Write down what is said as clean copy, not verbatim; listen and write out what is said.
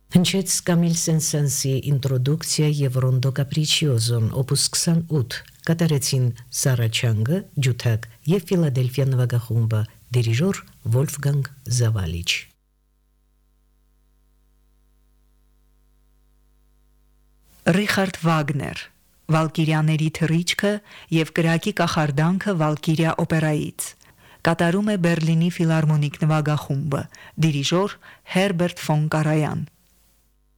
Հնչեց Կամիլ Սեն-Սանսի ինտրոդուկցիա եւ Ռոնդո Կապրիչիոզոն օպուս 28 կատարեցին Սարա Չանգը, ջութակ եւ Ֆիլադելֆիա նվագախումբը, դիրիժոր Վոլֆգանգ Զավալիչ։ Ռիխարդ Վագներ, Վալկիրիաների թռիչքը եւ կրակի կախարդանքը Վալկիրիա օպերայից։ Կատարում է Բերլինի ֆիլհարմոնիկ նվագախումբը, դիրիժոր Հերբերտ ֆոն Կարայան։